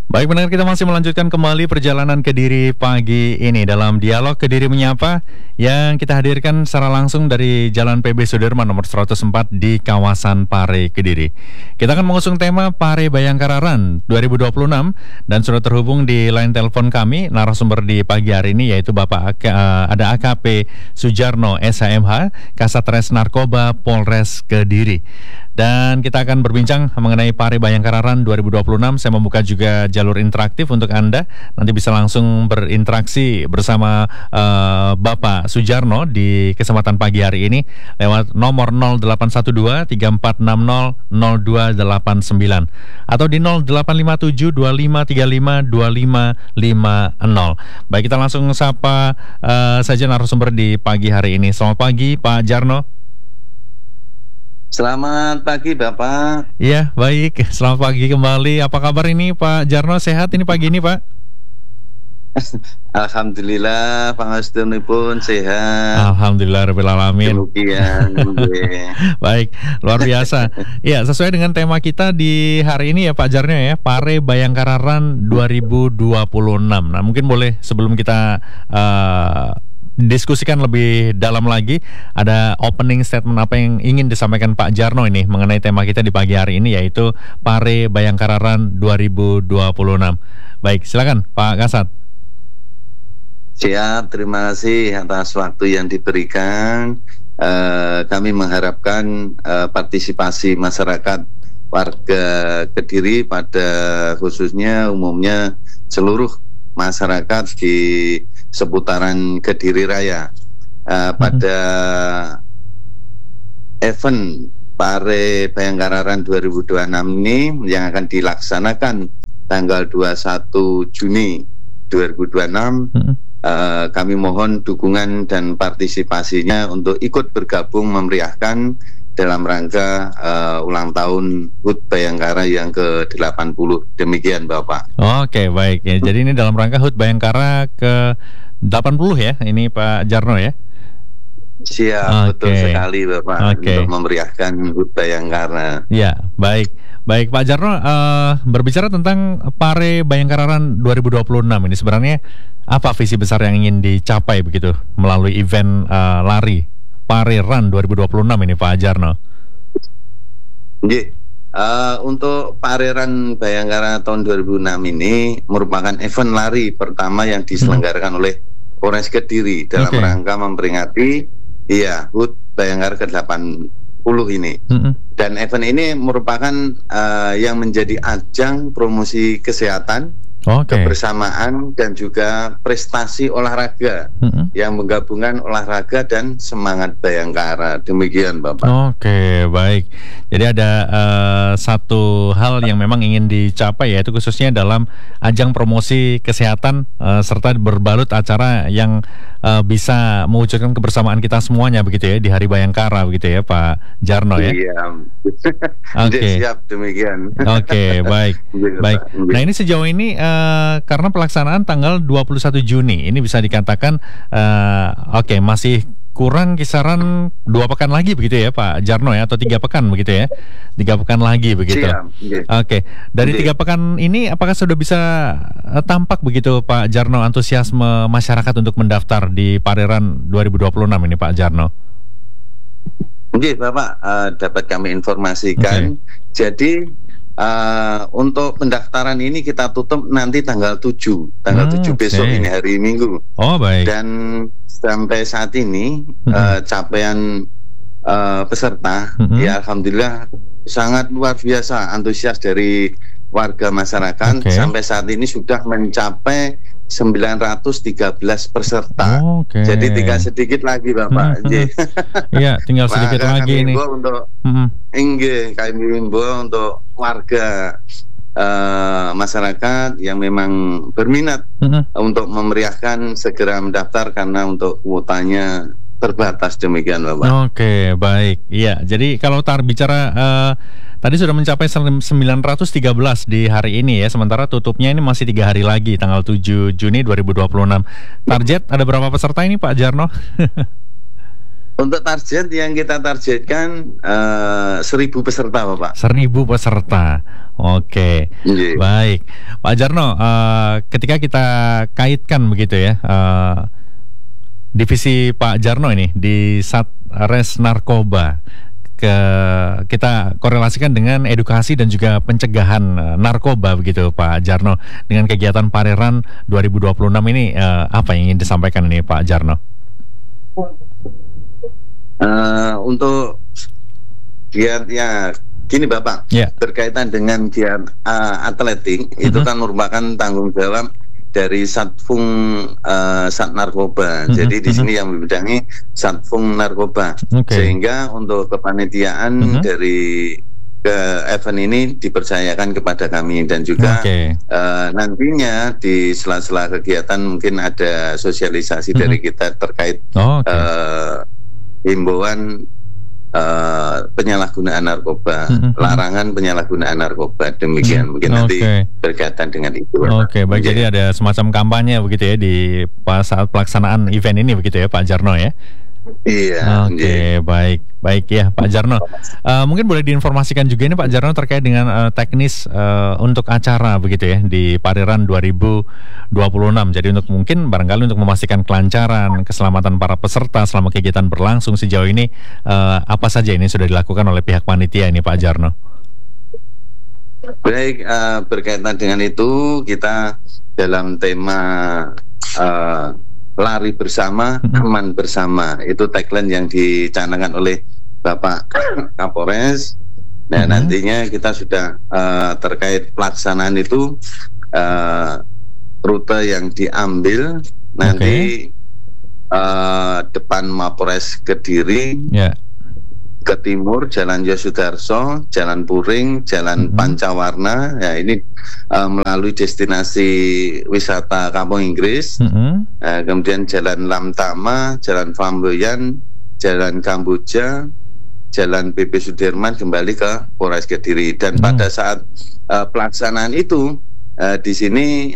Baik, benar, kita masih melanjutkan kembali perjalanan Kediri pagi ini dalam dialog Kediri Menyapa yang kita hadirkan secara langsung dari Jalan PB Sudirman nomor 104 di kawasan Pare, Kediri. Kita akan mengusung tema Pare Bayangkara Run 2026 dan sudah terhubung di line telepon kami narasumber di pagi hari ini yaitu ada AKP Sujarno SHMH, Kasatres Narkoba Polres Kediri. Dan kita akan berbincang mengenai Pare Bayangkara Run 2026. Saya membuka juga jalur interaktif untuk Anda. Nanti bisa langsung berinteraksi bersama Bapak Sujarno di kesempatan pagi hari ini lewat nomor 0812 3460 0289 atau di 0857 2535 2550. Baik, kita langsung sapa saja narasumber di pagi hari ini. Selamat pagi Pak Jarno. Selamat pagi Bapak. Iya, baik. Selamat pagi kembali. Apa kabar ini Pak Jarno? Sehat ini pagi ini Pak? Alhamdulillah, pangastunipun sehat. Alhamdulillah rabbil alamin. Demikian. Baik, luar biasa. Ya, sesuai dengan tema kita di hari ini ya Pak Jarno ya, Pare Bayangkara Run 2026. Nah, mungkin boleh sebelum kita diskusikan lebih dalam lagi, ada opening statement apa yang ingin disampaikan Pak Jarno ini mengenai tema kita di pagi hari ini yaitu Pare Bayangkara Run 2026. Baik, silakan Pak Kasat. Siap, terima kasih atas waktu yang diberikan. Kami mengharapkan partisipasi masyarakat warga Kediri pada khususnya umumnya seluruh masyarakat di seputaran Kediri Raya pada event Pare Bayangkara Run 2026 ini yang akan dilaksanakan tanggal 21 Juni 2026. Kami mohon dukungan dan partisipasinya untuk ikut bergabung memeriahkan dalam rangka ulang tahun HUT Bayangkara yang ke-80. Demikian Bapak. Oke, baik ya. Jadi ini dalam rangka HUT Bayangkara ke-80 ya, ini Pak Jarno ya? Siap, betul sekali Bapak, untuk memeriahkan HUT Bayangkara. Ya, baik. Baik Pak Jarno, berbicara tentang Pare Bayangkara Run 2026 ini sebenarnya apa visi besar yang ingin dicapai begitu melalui event lari Pare Run 2026 ini Pak Jarno? Untuk Pare Run Bayangkara tahun 2006 ini merupakan event lari pertama yang diselenggarakan oleh Polres Kediri dalam rangka memperingati HUT Bayangkara ke-80 ini. Dan event ini merupakan yang menjadi ajang promosi kesehatan, kebersamaan dan juga prestasi olahraga yang menggabungkan olahraga dan semangat Bayangkara. Demikian Bapak. Oke, baik. Jadi ada satu hal yang memang ingin dicapai yaitu khususnya dalam ajang promosi kesehatan serta berbalut acara yang bisa mewujudkan kebersamaan kita semuanya begitu ya di Hari Bayangkara begitu ya Pak Jarno ya. Iya. Siap demikian. Oke, baik. Baik. Nah, ini sejauh ini karena pelaksanaan tanggal 21 Juni ini bisa dikatakan masih kurang kisaran 2 pekan lagi begitu ya Pak Jarno ya, atau 3 pekan begitu ya, 3 pekan lagi begitu. Oke, dari 3 pekan ini apakah sudah bisa tampak begitu Pak Jarno antusiasme masyarakat untuk mendaftar di Pare Run 2026 ini Pak Jarno? Bapak, dapat kami informasikan. Jadi untuk pendaftaran ini kita tutup nanti tanggal 7 besok ini, hari Minggu. Oh, baik. Dan sampai saat ini capaian peserta ya alhamdulillah sangat luar biasa antusias dari warga masyarakat. Sampai saat ini sudah mencapai 913 peserta. Jadi tinggal sedikit lagi Bapak. Iya, tinggal sedikit lagi ini. Kami himbau untuk warga masyarakat yang memang berminat untuk memeriahkan segera mendaftar karena untuk kuotanya terbatas. Demikian Bapak. Oke, baik. Iya, jadi kalau bicara tadi sudah mencapai 913 di hari ini ya, sementara tutupnya ini masih 3 hari lagi, tanggal 7 Juni 2026. Target ada berapa peserta ini Pak Jarno? Untuk target yang kita targetkan 1.000 peserta, Bapak. 1.000 peserta. Oke, baik, Pak Jarno. Ketika kita kaitkan begitu ya, divisi Pak Jarno ini di Satres Narkoba, kita korelasikan dengan edukasi dan juga pencegahan narkoba begitu Pak Jarno. Dengan kegiatan Pareran 2026 ini, apa yang ingin disampaikan ini Pak Jarno? Untuk giat ya gini Bapak, berkaitan dengan giat atletik itu kan merupakan tanggung jawab dari Satfung Sat Narkoba. Jadi di sini yang membidangi Satfung Narkoba. Sehingga untuk kepanitiaan dari ke event ini dipercayakan kepada kami, dan juga nantinya di sela-sela kegiatan mungkin ada sosialisasi dari kita terkait himbauan penyalahgunaan narkoba, larangan penyalahgunaan narkoba, demikian mungkin nanti berkaitan dengan itu. Baik, jadi ada semacam kampanye begitu ya di saat pelaksanaan event ini begitu ya Pak Jarno ya. Iya. Baik ya Pak Jarno. Mungkin boleh diinformasikan juga ini Pak Jarno terkait dengan teknis untuk acara begitu ya di Pareran 2026. Jadi untuk mungkin barangkali untuk memastikan kelancaran, keselamatan para peserta selama kegiatan berlangsung sejauh ini, apa saja ini sudah dilakukan oleh pihak panitia ini Pak Jarno? Baik, berkaitan dengan itu kita dalam tema lari bersama, aman bersama, itu tagline yang dicanangkan oleh Bapak Kapolres. Nah, nantinya kita sudah terkait pelaksanaan itu, rute yang diambil nanti depan Mapores Kediri, ke timur Jalan Yosudarso, Jalan Puring, Jalan Pancawarna. Ya, ini melalui destinasi wisata Kampung Inggris. Kemudian Jalan Lamtama, Jalan Flamboyan, Jalan Kamboja, Jalan BP Sudirman kembali ke Polres Kediri. Dan pada saat pelaksanaan itu di sini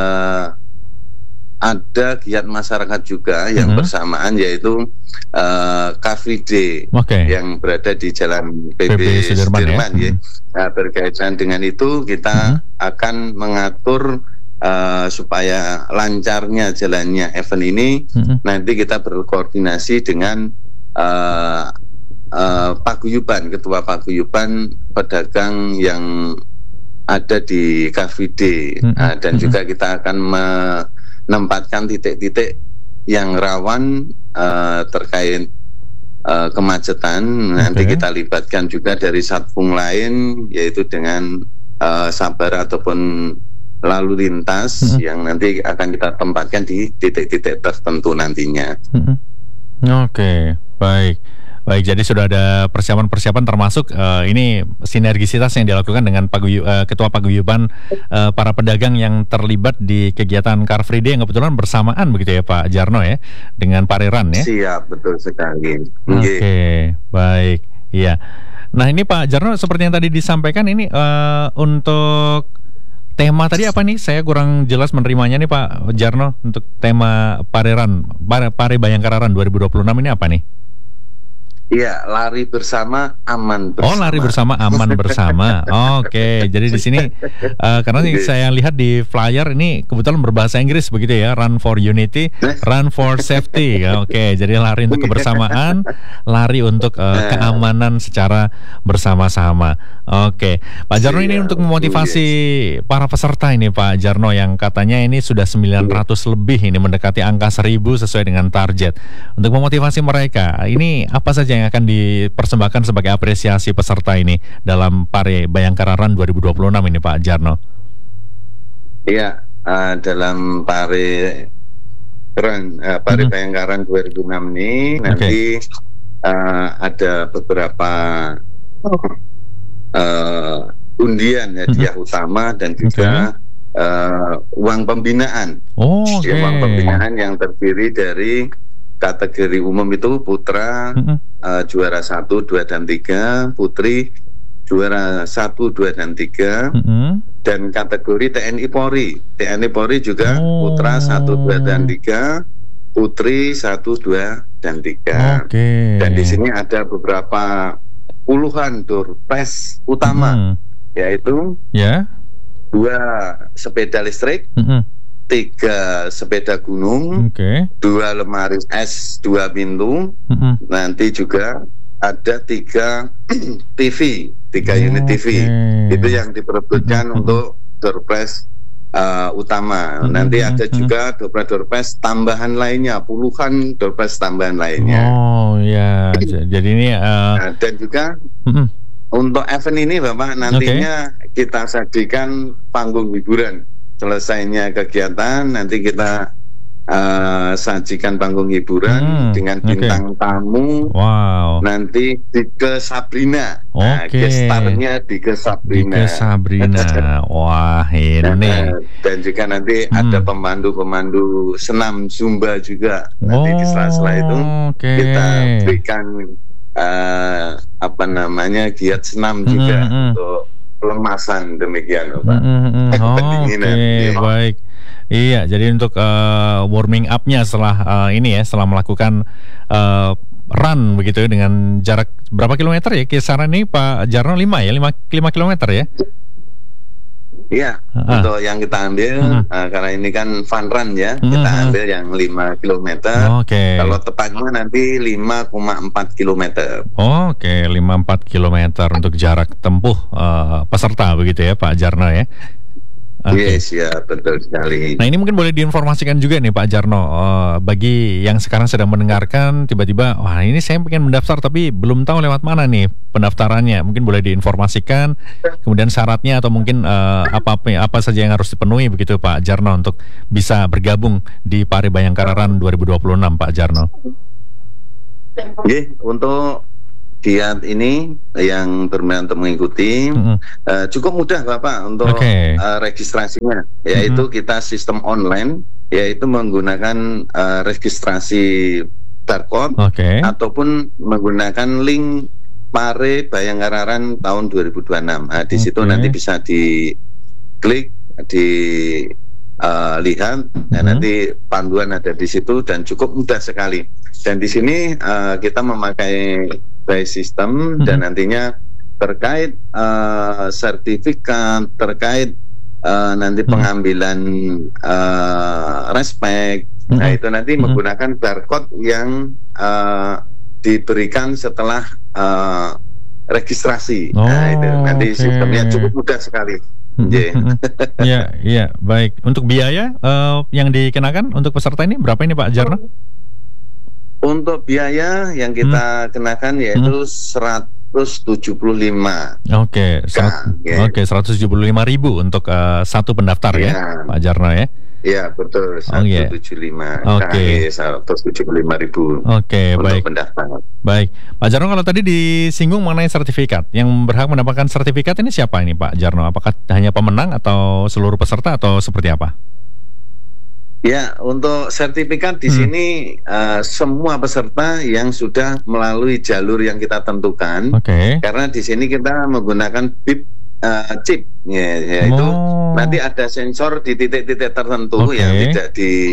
ada giat masyarakat juga yang bersamaan, yaitu Car Free Day yang berada di Jalan PP Sudirman ya. Nah, berkaitan dengan itu kita akan mengatur supaya lancarnya jalannya event ini. Nanti kita berkoordinasi dengan paguyuban, ketua paguyuban pedagang yang ada di Car Free Day. Dan juga kita akan menempatkan titik-titik yang rawan terkait kemacetan. Nanti kita libatkan juga dari satfung lain, yaitu dengan sabar ataupun lalu lintas yang nanti akan kita tempatkan di titik-titik tertentu nantinya. Baik, jadi sudah ada persiapan-persiapan termasuk ini sinergisitas yang dilakukan dengan ketua paguyuban para pedagang yang terlibat di kegiatan Car Free Day yang kebetulan bersamaan begitu ya Pak Jarno ya, dengan Pareran ya. Siap, betul sekali. Baik, iya. Nah ini Pak Jarno, seperti yang tadi disampaikan ini untuk tema tadi apa nih? Saya kurang jelas menerimanya nih Pak Jarno, untuk tema Pareran, Pare Bayangkararan 2026 ini apa nih? Iya, lari bersama, aman bersama. Oh, lari bersama, aman bersama. Jadi di sini karena saya lihat di flyer ini kebetulan berbahasa Inggris begitu ya, Run for Unity, Run for Safety. Jadi lari untuk kebersamaan, lari untuk keamanan secara bersama-sama. Pak Jarno, ini untuk memotivasi para peserta ini Pak Jarno yang katanya ini sudah 900 lebih, ini mendekati angka 1.000 sesuai dengan target. Untuk memotivasi mereka, ini apa saja yang akan dipersembahkan sebagai apresiasi peserta ini dalam Pare Bayangkara Run 2026 ini Pak Jarno? Iya, dalam Pare Run, Pare Bayangkara 2026 ini nanti ada beberapa undian hadiah utama dan juga uang pembinaan. Uang pembinaan yang terdiri dari kategori umum itu putra juara 1, 2, dan 3, putri juara 1, 2, dan 3, dan kategori TNI Polri. TNI Polri juga putra 1, 2, dan 3, putri 1, 2, dan 3. Oke. Dan di sini ada beberapa puluhan door prize utama, yaitu Ya. 2 sepeda listrik, 3 sepeda gunung, Oke. 2 lemari es 2 pintu, nanti juga ada 3 TV, 3 unit TV. Itu yang diperebutkan untuk door prize utama. Nanti ada juga door prize tambahan lainnya, puluhan door prize tambahan lainnya. Oh ya, jadi ini dan juga untuk event ini Bapak, nantinya kita sajikan panggung hiburan. Selesainya kegiatan, nanti kita sajikan panggung hiburan dengan bintang tamu. Wow. Nanti di ke Sabrina. Gestarnya di ke Sabrina. Wah, ini. Dan juga nanti ada pemandu-pemandu senam Zumba juga. Nanti di sela-sela itu kita berikan giat senam juga untuk pelemasan, demikian Pak. Baik. Iya, jadi untuk warming up-nya setelah setelah melakukan run begitu ya, dengan jarak berapa kilometer ya kisaran ini Pak Jarno? 5 kilometer ya? Iya, untuk yang kita ambil karena ini kan fun run ya, kita ambil yang 5 kilometer. Kalau tepatnya nanti 5,4 kilometer. 5,4 kilometer untuk jarak tempuh peserta begitu ya Pak Jarno ya? Yes, ya betul sekali. Nah ini mungkin boleh diinformasikan juga nih Pak Jarno, bagi yang sekarang sedang mendengarkan tiba-tiba, wah ini saya pengen mendaftar tapi belum tahu lewat mana nih pendaftarannya. Mungkin boleh diinformasikan, kemudian syaratnya atau mungkin apa saja yang harus dipenuhi begitu Pak Jarno untuk bisa bergabung di Pare Bayangkara Run 2026 Pak Jarno. Untuk giat ini yang berminat untuk mengikuti cukup mudah Bapak untuk registrasinya, yaitu kita sistem online, yaitu menggunakan registrasi barcode ataupun menggunakan link Pare Bayangkara Run tahun 2026. Di situ nanti bisa diklik, lihat, dan nanti panduan ada di situ dan cukup mudah sekali. Dan di sini kita memakai by system dan nantinya terkait sertifikat, terkait nanti pengambilan respek, nah itu nanti menggunakan barcode yang diberikan setelah registrasi. Nah itu nanti sistemnya cukup mudah sekali. Iya, baik. Untuk biaya yang dikenakan untuk peserta ini berapa ini Pak Jarno? Untuk biaya yang kita kenakan yaitu 175. 175.000 untuk satu pendaftar ya Pak Jarno ya? Iya betul, 175. 175.000. Baik. Pendaftar. Baik, Pak Jarno, kalau tadi disinggung mengenai sertifikat, yang berhak mendapatkan sertifikat ini siapa ini Pak Jarno? Apakah hanya pemenang atau seluruh peserta atau seperti apa? Ya, untuk sertifikat di sini semua peserta yang sudah melalui jalur yang kita tentukan. Karena di sini kita menggunakan BIP chip, yaitu nanti ada sensor di titik-titik tertentu yang tidak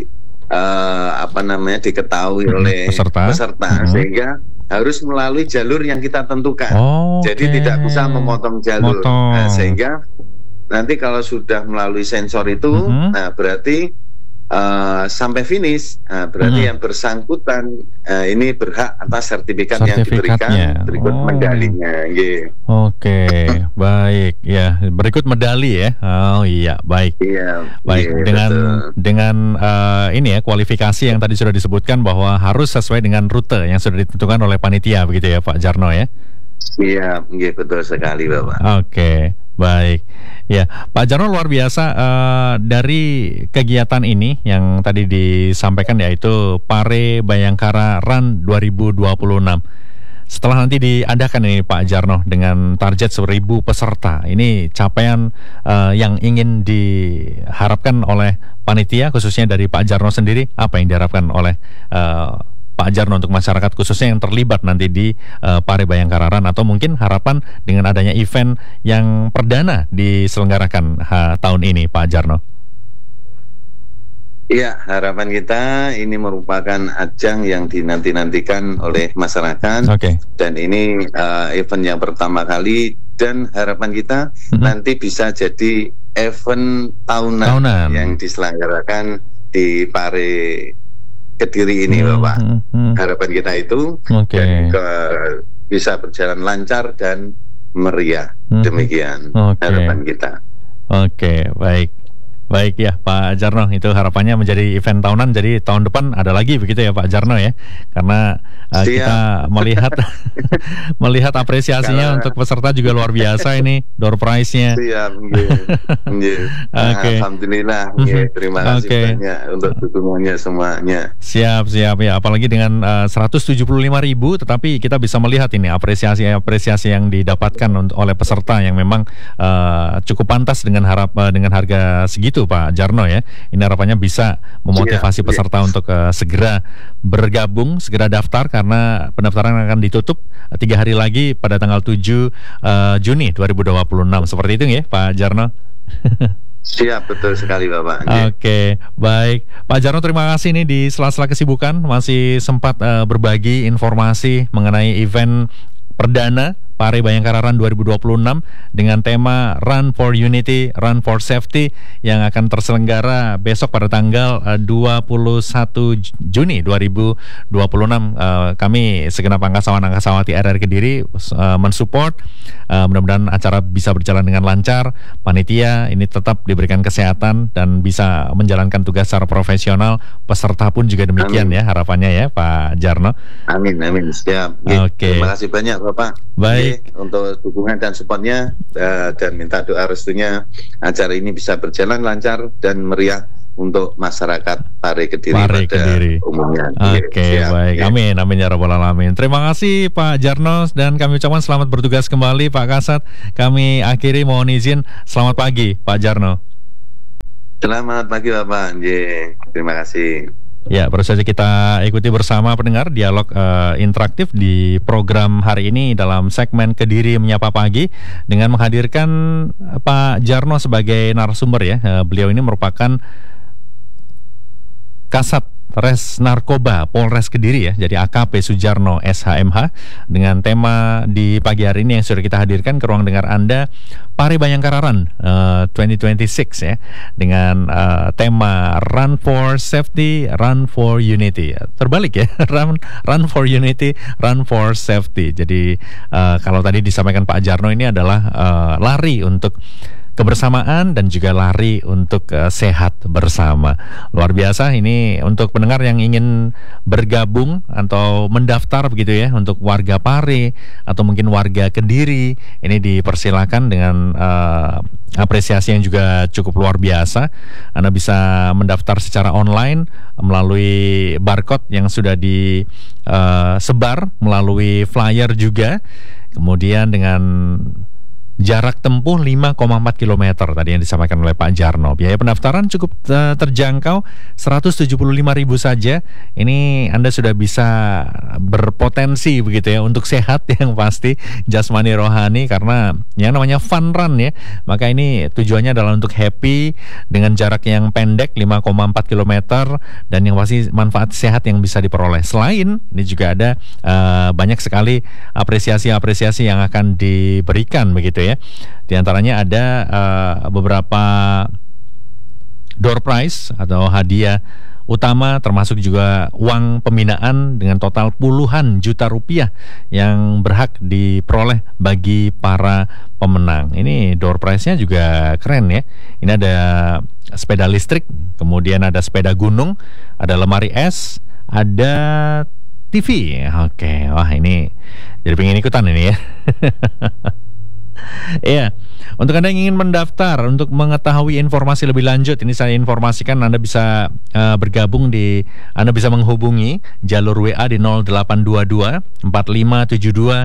diketahui oleh peserta, sehingga harus melalui jalur yang kita tentukan. Jadi tidak bisa memotong jalur. Sehingga nanti kalau sudah melalui sensor itu, nah berarti sampai finish, berarti yang bersangkutan ini berhak atas sertifikat yang diberikan, berikut medalinya. Baik ya, berikut medali ya. Baik. Baik, dengan ini ya, kualifikasi yang tadi sudah disebutkan bahwa harus sesuai dengan rute yang sudah ditentukan oleh panitia begitu ya Pak Jarno ya. Iya, betul sekali Bapak. Baik, ya Pak Jarno, luar biasa dari kegiatan ini yang tadi disampaikan, yaitu Pare Bayangkara Run 2026. Setelah nanti diadakan ini Pak Jarno dengan target 1.000 peserta, ini capaian yang ingin diharapkan oleh panitia khususnya dari Pak Jarno sendiri, apa yang diharapkan oleh Pak Jarno untuk masyarakat khususnya yang terlibat nanti di Pare Bayangkara Run, atau mungkin harapan dengan adanya event yang perdana diselenggarakan tahun ini Pak Jarno? Iya, harapan kita ini merupakan ajang yang dinanti-nantikan oleh masyarakat. Dan ini event yang pertama kali, dan harapan kita nanti bisa jadi event tahunan yang diselenggarakan di Pare Kediri ini, Bapak. Harapan kita itu dan bisa berjalan lancar dan meriah. Demikian harapan kita. Baik ya Pak Jarno, itu harapannya menjadi event tahunan, jadi tahun depan ada lagi begitu ya Pak Jarno ya, karena kita melihat melihat apresiasinya untuk peserta juga luar biasa ini, door prize-nya. Siap, Alhamdulillah, terima kasih banyak untuk dukungannya semuanya. Siap ya, apalagi dengan 175.000, tetapi kita bisa melihat ini apresiasi yang didapatkan oleh peserta yang memang cukup pantas dengan harga segitu Pak Jarno ya. Ini harapannya bisa memotivasi peserta untuk segera bergabung, segera daftar, karena pendaftaran akan ditutup 3 hari lagi pada tanggal 7 Juni 2026. Seperti itu ya Pak Jarno. Siap, betul sekali Bapak. Baik Pak Jarno, terima kasih nih di sela-sela kesibukan masih sempat berbagi informasi mengenai event perdana Pare Bayangkara Run 2026 dengan tema Run for Unity, Run for Safety yang akan terselenggara besok pada tanggal 21 Juni 2026. Kami segenap angkasawan-angkasawati RR Kediri mensupport. Mudah-mudahan acara bisa berjalan dengan lancar. Panitia ini tetap diberikan kesehatan dan bisa menjalankan tugas secara profesional. Peserta pun juga demikian. Amin. Ya harapannya ya Pak Jarno. Amin, siap. Terima kasih banyak Bapak. Baik. Untuk dukungan dan supportnya, dan minta doa restunya acara ini bisa berjalan lancar dan meriah untuk masyarakat Pare Kediri umumnya. Baik. Amin ya rabbal alamin. Terima kasih Pak Jarno, dan kami ucapkan selamat bertugas kembali Pak Kasat. Kami akhiri mohon izin, selamat pagi Pak Jarno. Selamat pagi Bapak. Terima kasih. Ya, baru saja kita ikuti bersama pendengar dialog interaktif di program hari ini dalam segmen Kediri Menyapa Pagi dengan menghadirkan Pak Jarno sebagai narasumber ya. Beliau ini merupakan Kasat Res Narkoba Polres Kediri ya, jadi AKP Sujarno SHMH, dengan tema di pagi hari ini yang sudah kita hadirkan ke ruang dengar Anda, Pare Bayangkara Run 2026 ya, dengan tema Run for Safety, Run for Unity. Terbalik ya, Run for Unity, Run for Safety. Jadi kalau tadi disampaikan Pak Jarno, ini adalah lari untuk kebersamaan dan juga lari untuk sehat bersama. Luar biasa ini untuk pendengar yang ingin bergabung atau mendaftar begitu ya, untuk warga Pare atau mungkin warga Kediri, ini dipersilakan dengan apresiasi yang juga cukup luar biasa. Anda bisa mendaftar secara online melalui barcode yang sudah disebar melalui flyer juga. Kemudian dengan jarak tempuh 5,4 km tadi yang disampaikan oleh Pak Jarno. Biaya pendaftaran cukup terjangkau, 175.000 saja. Ini Anda sudah bisa berpotensi begitu ya untuk sehat yang pasti, jasmani rohani, karena yang namanya fun run ya. Maka ini tujuannya adalah untuk happy dengan jarak yang pendek 5,4 km dan yang pasti manfaat sehat yang bisa diperoleh. Selain ini juga ada banyak sekali apresiasi yang akan diberikan begitu ya. Di antaranya ada beberapa door prize atau hadiah utama, termasuk juga uang pembinaan dengan total puluhan juta rupiah yang berhak diperoleh bagi para pemenang. Ini door prize-nya juga keren ya. Ini ada sepeda listrik, kemudian ada sepeda gunung, ada lemari es, ada TV. Wah ini jadi pengen ikutan ini ya. Iya, untuk Anda yang ingin mendaftar untuk mengetahui informasi lebih lanjut, ini saya informasikan Anda bisa Anda bisa menghubungi jalur WA di 0822 4572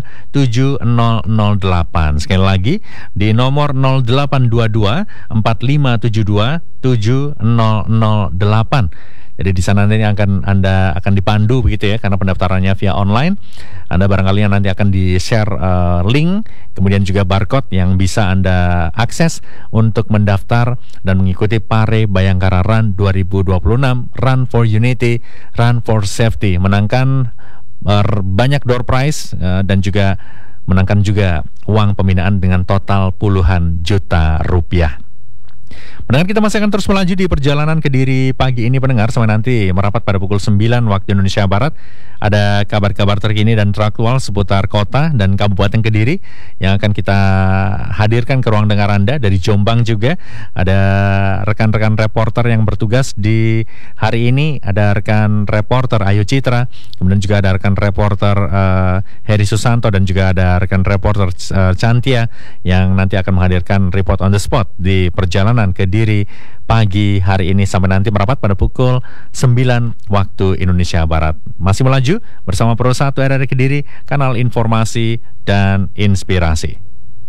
7008. Sekali lagi di nomor 0822 4572 7008. Jadi di sana nanti Anda akan dipandu begitu ya, karena pendaftarannya via online. Anda barangkali nanti akan di-share link, kemudian juga barcode yang bisa Anda akses untuk mendaftar dan mengikuti Pare Bayangkara Run 2026, Run for Unity, Run for Safety. Menangkan banyak door prize dan juga menangkan juga uang pembinaan dengan total puluhan juta rupiah. Pendengar, kita masih akan terus melaju di perjalanan Kediri pagi ini pendengar, sampai nanti merapat pada pukul 9 waktu Indonesia Barat. Ada kabar-kabar terkini dan teraktual seputar kota dan Kabupaten Kediri yang akan kita hadirkan ke ruang dengar Anda. Dari Jombang juga ada rekan-rekan reporter yang bertugas di hari ini. Ada rekan reporter Ayu Citra, kemudian juga ada rekan reporter Heri Susanto, dan juga ada rekan reporter Chantia yang nanti akan menghadirkan report on the spot di perjalanan Kediri pagi hari ini sampai nanti merapat pada pukul 9 waktu Indonesia Barat. Masih melaju bersama Pro 1 RRI Kediri, kanal informasi dan inspirasi.